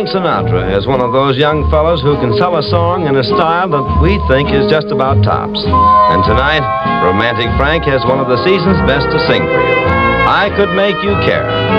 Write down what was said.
Frank Sinatra is one of those young fellows who can sell a song in a style that we think is just about tops. And tonight, Romantic Frank has one of the season's best to sing for you. I Could Make You Care.